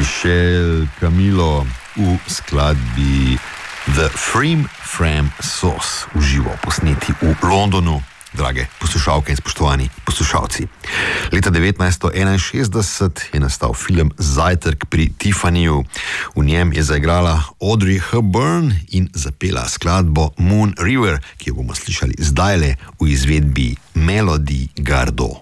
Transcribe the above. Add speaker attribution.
Speaker 1: Michel Camilo v skladbi The Frame Frame Sauce v živo posneti v Londonu, drage poslušalke in spoštovani poslušalci. Leta 1961 je nastal film Zajtrk pri Tiffanyju. V njem je zaigrala Audrey Hepburn in zapela skladbo Moon River, ki jo bomo slišali zdajle v izvedbi Melody Gardot.